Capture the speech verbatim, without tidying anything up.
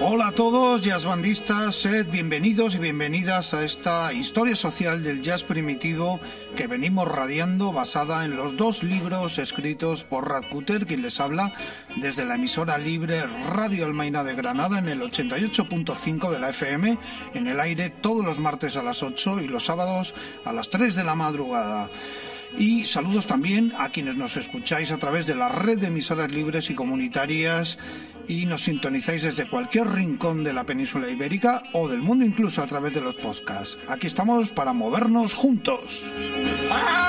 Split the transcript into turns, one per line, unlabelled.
Hola a todos, jazzbandistas, sed bienvenidos y bienvenidas a esta historia social del jazz primitivo que venimos radiando, basada en los dos libros escritos por Rad Kutter, quien les habla desde la emisora libre Radio Almaina de Granada en el ochenta y ocho punto cinco de la F M, en el aire todos los martes a las ocho y los sábados a las tres de la madrugada. Y saludos también a quienes nos escucháis a través de la red de emisoras libres y comunitarias y nos sintonizáis desde cualquier rincón de la península ibérica o del mundo, incluso a través de los podcasts. Aquí estamos para movernos juntos.